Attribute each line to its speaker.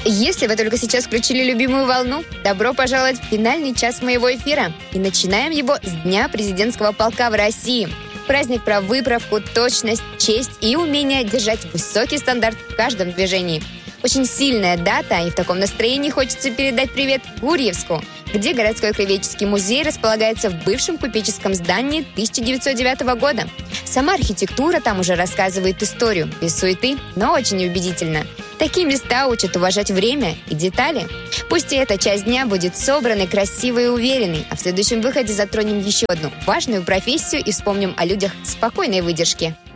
Speaker 1: Если вы только сейчас включили любимую волну, добро пожаловать в финальный час моего эфира. И начинаем его с Дня президентского полка в России. Праздник про выправку, точность, честь и умение держать высокий стандарт в каждом движении. Очень сильная дата, и в таком настроении хочется передать привет Гурьевску, где городской краеведческий музей располагается в бывшем купеческом здании 1909 года. Сама архитектура там уже рассказывает историю, без суеты, но очень убедительно. Такие места учат уважать время и детали. Пусть и эта часть дня будет собранной, красивой и уверенной, а в следующем выходе затронем еще одну важную профессию и вспомним о людях спокойной выдержки.